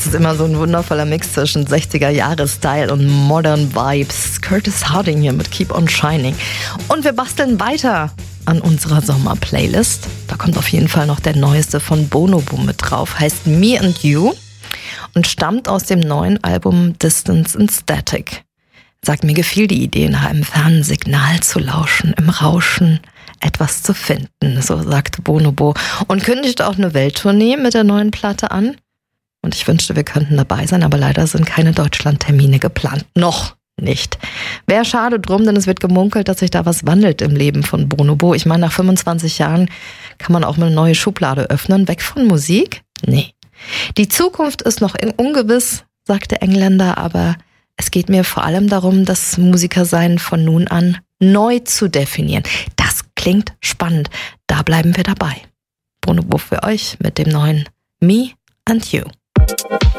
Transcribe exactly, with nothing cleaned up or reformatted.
ist immer so ein wundervoller Mix zwischen sechziger-Jahre-Style und Modern Vibes. Curtis Harding hier mit Keep on Shining. Und wir basteln weiter an unserer Sommer-Playlist. Da kommt auf jeden Fall noch der neueste von Bonobo mit drauf. Heißt Me and You und stammt aus dem neuen Album Distance and Static. Sagt, mir gefiel die Idee, nach einem fernen Signal zu lauschen, im Rauschen etwas zu finden, so sagte Bonobo. Und kündigt auch eine Welttournee mit der neuen Platte an. Und ich wünschte, wir könnten dabei sein, aber leider sind keine Deutschlandtermine geplant. Noch nicht. Wäre schade drum, denn es wird gemunkelt, dass sich da was wandelt im Leben von Bonobo. Ich meine, nach fünfundzwanzig Jahren kann man auch mal eine neue Schublade öffnen. Weg von Musik? Nee. Die Zukunft ist noch ungewiss, sagt der Engländer, aber es geht mir vor allem darum, das Musikersein von nun an neu zu definieren. Das klingt spannend. Da bleiben wir dabei. Bonobo für euch mit dem neuen Me and You.